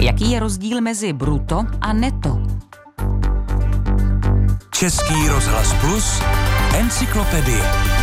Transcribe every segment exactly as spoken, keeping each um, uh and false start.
Jaký je rozdíl mezi brutto a netto? Český rozhlas Plus, encyklopedie.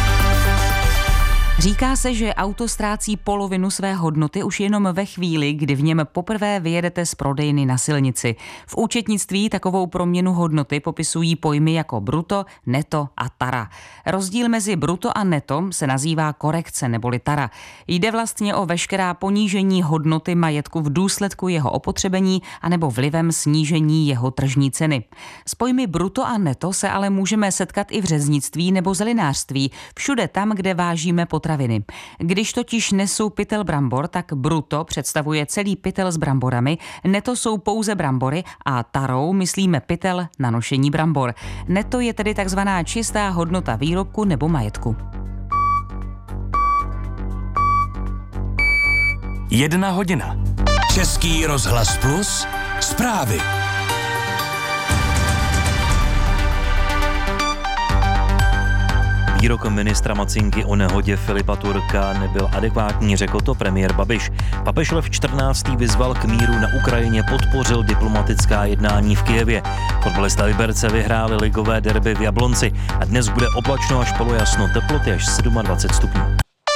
Říká se, že auto ztrácí polovinu své hodnoty už jenom ve chvíli, kdy v něm poprvé vyjedete z prodejny na silnici. V účetnictví takovou proměnu hodnoty popisují pojmy jako bruto, neto a tara. Rozdíl mezi bruto a neto se nazývá korekce neboli tara. Jde vlastně o veškerá ponížení hodnoty majetku v důsledku jeho opotřebení anebo vlivem snížení jeho tržní ceny. S pojmy bruto a neto se ale můžeme setkat i v řeznictví nebo zelinářství, všude tam, kde vážíme potraviny. Když totiž nesou pytel brambor, tak bruto představuje celý pytel s bramborami, neto jsou pouze brambory a tarou myslíme pytel na nošení brambor. Neto je tedy takzvaná čistá hodnota výrobku nebo majetku. Jedna hodina. Český rozhlas Plus, zprávy. Výrok ministra Macinky o nehodě Filipa Turka nebyl adekvátní, řekl to premiér Babiš. Papež Lev čtrnáctý vyzval k míru na Ukrajině, podpořil diplomatická jednání v Kyjevě. Fotbalisté Liberce vyhráli ligové derby v Jablonci a dnes bude oblačno až polojasno, teploty až dvacet sedm stupňů.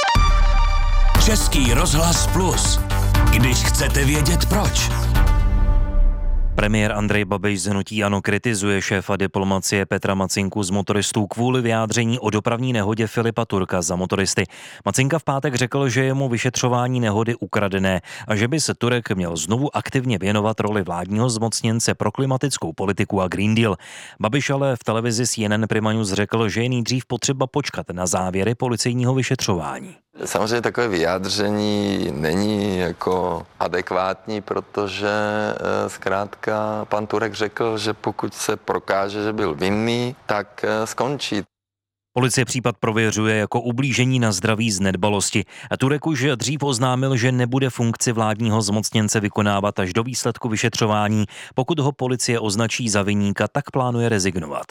Český rozhlas Plus. Když chcete vědět proč. Premiér Andrej Babiš z hnutí ANO kritizuje šéfa diplomacie Petra Macinku z motoristů kvůli vyjádření o dopravní nehodě Filipa Turka za motoristy. Macinka v pátek řekl, že je mu vyšetřování nehody ukradené a že by se Turek měl znovu aktivně věnovat roli vládního zmocněnce pro klimatickou politiku a Green Deal. Babiš ale v televizi C N N Prima News řekl, že je nejdřív potřeba počkat na závěry policejního vyšetřování. Samozřejmě takové vyjádření není jako adekvátní, protože zkrátka pan Turek řekl, že pokud se prokáže, že byl vinný, tak skončí. Policie případ prověřuje jako ublížení na zdraví z nedbalosti. A Turek už dřív oznámil, že nebude funkci vládního zmocněnce vykonávat až do výsledku vyšetřování. Pokud ho policie označí za viníka, tak plánuje rezignovat.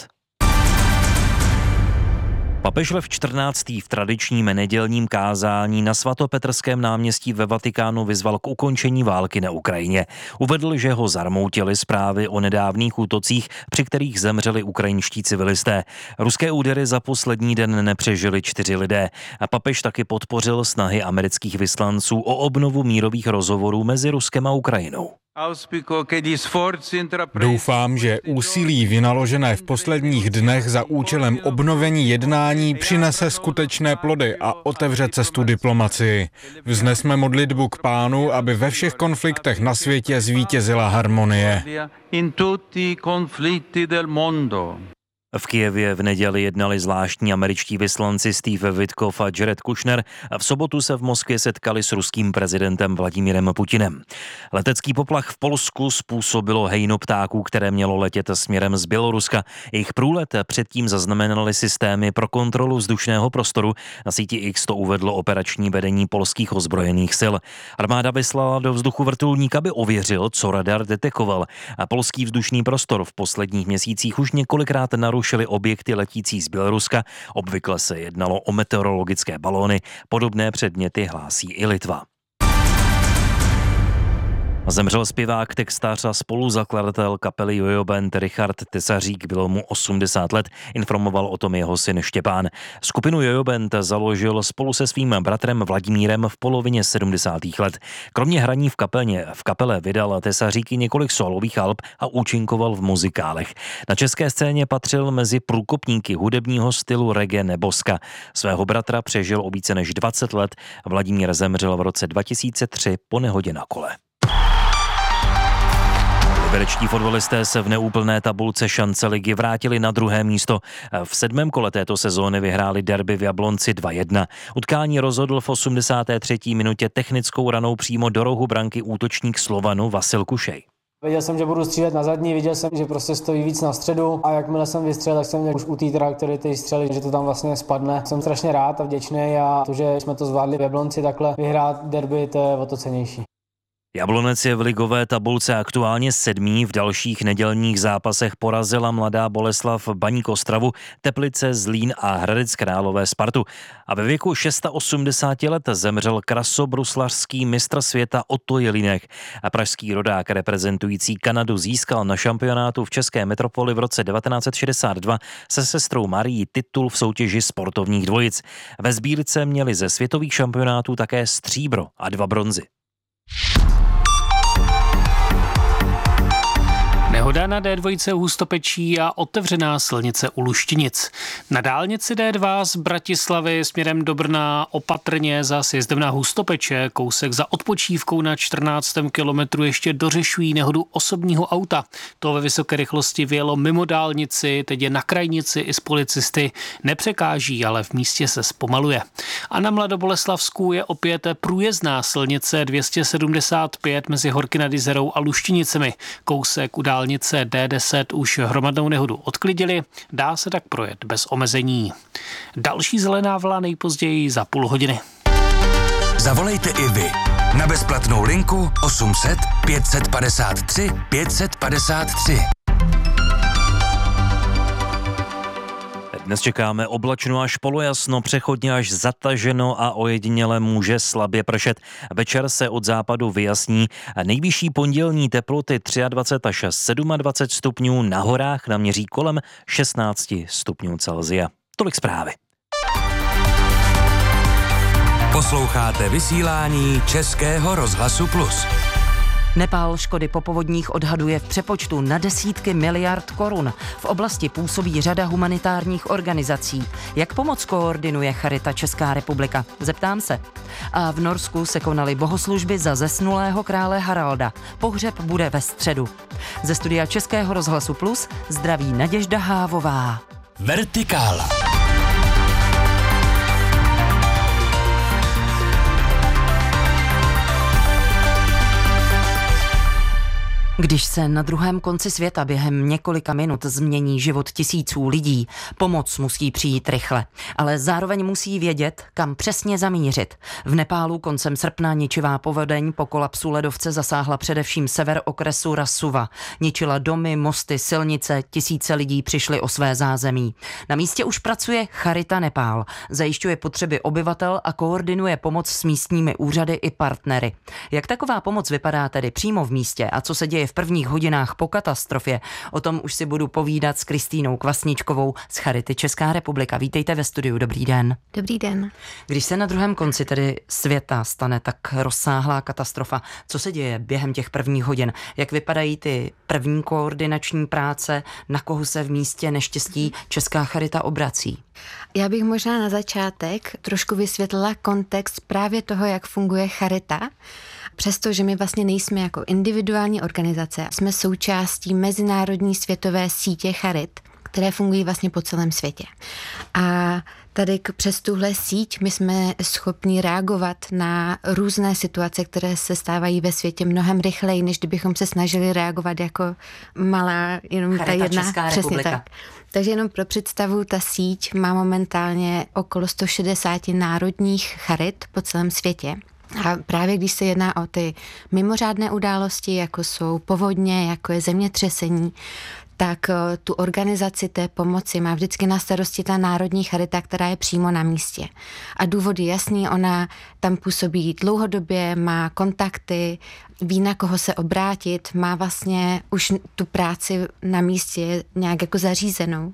Papež Lev čtrnáctý v tradičním nedělním kázání na svatopetrském náměstí ve Vatikánu vyzval k ukončení války na Ukrajině. Uvedl, že ho zarmoutily zprávy o nedávných útocích, při kterých zemřeli ukrajinští civilisté. Ruské údery za poslední den nepřežili čtyři lidé. A papež taky podpořil snahy amerických vyslanců o obnovu mírových rozhovorů mezi Ruskem a Ukrajinou. Doufám, že úsilí vynaložené v posledních dnech za účelem obnovení jednání přinese skutečné plody a otevře cestu diplomacii. Vznesme modlitbu k Pánu, aby ve všech konfliktech na světě zvítězila harmonie. V Kyjevě v neděli jednali zvláštní američtí vyslanci Steve Witkoff a Jared Kushner a v sobotu se v Moskvě setkali s ruským prezidentem Vladimírem Putinem. Letecký poplach v Polsku způsobilo hejno ptáků, které mělo letět směrem z Běloruska. Jejich průlet předtím zaznamenaly systémy pro kontrolu vzdušného prostoru. Na síti X to uvedlo operační vedení polských ozbrojených sil. Armáda vyslala do vzduchu vrtulník, aby ověřil, co radar detekoval. A polský vzdušný prostor v posledních měsících už několikrát narušil rušili objekty letící z Běloruska. Obvykle se jednalo o meteorologické balóny. Podobné předměty hlásí i Litva. Zemřel zpěvák, textař a spoluzakladatel kapely Jojo Band Richard Tesařík, bylo mu osmdesát let, informoval o tom jeho syn Štěpán. Skupinu Jojo Band založil spolu se svým bratrem Vladimírem v polovině sedmdesátých let. Kromě hraní v kapelně, v kapele vydal Tesařík i několik solových alb a účinkoval v muzikálech. Na české scéně patřil mezi průkopníky hudebního stylu reggae nebo ska. Svého bratra přežil o více než dvacet let, Vladimír zemřel v roce dva tisíce tři po nehodě na kole. Liberečtí fotbalisté se v neúplné tabulce šance ligy vrátili na druhé místo. V sedmém kole této sezóny vyhráli derby v Jablonci dva jedna. Utkání rozhodl v osmdesáté třetí minutě technickou ranou přímo do rohu branky útočník Slovanu Vasil Kušej. Věděl jsem, že budu střílet na zadní, viděl jsem, že prostě stojí víc na středu a jakmile jsem vystřelil, tak jsem měl už u té trajektorie té střely, že to tam vlastně spadne. Jsem strašně rád a vděčný a to, že jsme to zvládli v Jablonci takhle vyhrát derby, to je o to cennější. Jablonec je v ligové tabulce aktuálně sedmý, v dalších nedělních zápasech porazila Mladá Boleslav Baník Ostravu, Teplice, Zlín a Hradec Králové Spartu. A ve věku osmdesáti šesti let zemřel krasobruslařský mistr světa Otto Jelinek. A pražský rodák reprezentující Kanadu získal na šampionátu v České metropoli v roce devatenáct set šedesát dva se sestrou Marií titul v soutěži sportovních dvojic. Ve sbírce měli ze světových šampionátů také stříbro a dva bronzy. Nehoda na D dva u Hustopečí a otevřená silnice u Luštěnic. Na dálnici D dva z Bratislavy směrem do Brna opatrně za sjezdem na Hustopeče, kousek za odpočívkou na čtrnáctém kilometru ještě dořešují nehodu osobního auta. To ve vysoké rychlosti vyjelo mimo dálnici, teď je na krajnici i s policisty. Nepřekáží, ale v místě se zpomaluje. A na Mladoboleslavsku je opět průjezdná silnice dvě stě sedmdesát pět mezi Horky nad Jizerou a Luštěnicemi. Kousek u dálnice D deset už hromadnou nehodu odklidili, dá se tak projet bez omezení. Další zelená vlna nejpozději za půl hodiny. Zavolejte i vy na bezplatnou linku osm set pět set padesát tři pět set padesát tři. Dnes čekáme oblačno až polojasno, přechodně až zataženo a ojediněle může slabě pršet. Večer se od západu vyjasní. Nejvyšší pondělní teploty dvacet tři až dvacet sedm stupňů, na horách naměří kolem šestnáct stupňů Celsia. Tolik zprávy. Posloucháte vysílání Českého rozhlasu Plus. Nepál škody po povodních odhaduje v přepočtu na desítky miliard korun. V oblasti působí řada humanitárních organizací. Jak pomoc koordinuje Charita Česká republika? Zeptám se. A v Norsku se konaly bohoslužby za zesnulého krále Haralda. Pohřeb bude ve středu. Ze studia Českého rozhlasu Plus zdraví Naděžda Hávová. Vertikála. Když se na druhém konci světa během několika minut změní život tisíců lidí, pomoc musí přijít rychle, ale zároveň musí vědět, kam přesně zamířit. V Nepálu koncem srpna ničivá povodeň po kolapsu ledovce zasáhla především sever okresu Rasuva. Ničila domy, mosty, silnice, tisíce lidí přišly o své zázemí. Na místě už pracuje Charita Nepál, zajišťuje potřeby obyvatel a koordinuje pomoc s místními úřady i partnery. Jak taková pomoc vypadá tedy přímo v místě a co se děje v prvních hodinách po katastrofě? O tom už si budu povídat s Kristýnou Kvasničkovou z Charity Česká republika. Vítejte ve studiu, dobrý den. Dobrý den. Když se na druhém konci tedy světa stane tak rozsáhlá katastrofa, co se děje během těch prvních hodin? Jak vypadají ty první koordinační práce? Na koho se v místě neštěstí Česká Charita obrací? Já bych možná na začátek trošku vysvětlila kontext právě toho, jak funguje Charita. Přestože my vlastně nejsme jako individuální organizace, jsme součástí mezinárodní světové sítě charit, které fungují vlastně po celém světě. A tady přes tuhle síť my jsme schopni reagovat na různé situace, které se stávají ve světě mnohem rychleji, než kdybychom se snažili reagovat jako malá, jenom Charita ta jedna. Česká Přesně republika. tak. Takže jenom pro představu, ta síť má momentálně okolo sto šedesát národních charit po celém světě. A právě když se jedná o ty mimořádné události, jako jsou povodně, jako je zemětřesení, tak tu organizaci té pomoci má vždycky na starosti ta národní charita, která je přímo na místě. A důvod je jasný, ona tam působí dlouhodobě, má kontakty, ví, na koho se obrátit, má vlastně už tu práci na místě nějak jako zařízenou.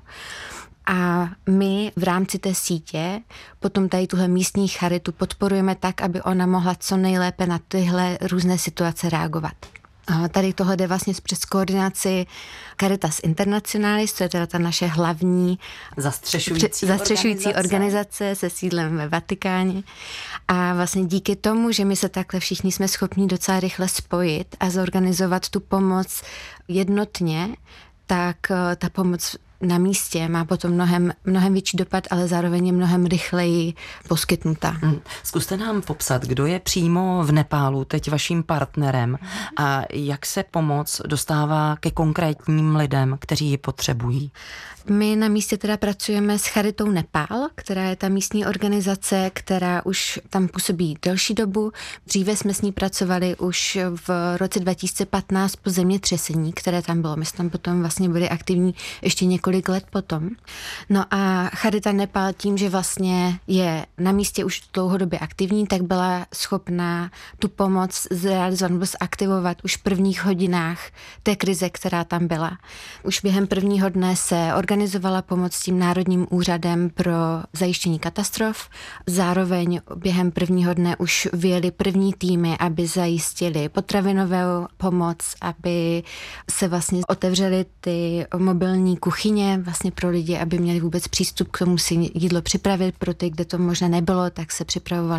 A my v rámci té sítě potom tady tuhle místní charitu podporujeme tak, aby ona mohla co nejlépe na tyhle různé situace reagovat. A tady tohle jde vlastně přes koordinaci Caritas Internationalis, to je teda ta naše hlavní Zastřešující, zastřešující organizace. organizace se sídlem ve Vatikáně. A vlastně díky tomu, že my se takhle všichni jsme schopni docela rychle spojit a zorganizovat tu pomoc jednotně, tak ta pomoc na místě má potom mnohem, mnohem větší dopad, ale zároveň je mnohem rychleji poskytnuta. Hmm. Zkuste nám popsat, kdo je přímo v Nepálu teď vaším partnerem a jak se pomoc dostává ke konkrétním lidem, kteří ji potřebují. My na místě teda pracujeme s Charitou Nepál, která je ta místní organizace, která už tam působí delší dobu. Dříve jsme s ní pracovali už v roce dva tisíce patnáct po zemětřesení, které tam bylo. My jsme tam potom vlastně byli aktivní ještě několik let potom. No a Charita Nepál tím, že vlastně je na místě už dlouhodobě aktivní, tak byla schopná tu pomoc zrealizovat nebo zaktivovat už v prvních hodinách té krize, která tam byla. Už během prvního dne se organizovala pomoc s tím Národním úřadem pro zajištění katastrof. Zároveň během prvního dne už vyjeli první týmy, aby zajistili potravinovou pomoc, aby se vlastně otevřely ty mobilní kuchyně vlastně pro lidi, aby měli vůbec přístup k tomu si jídlo připravit. Pro ty, kde to možná nebylo, tak se připravovali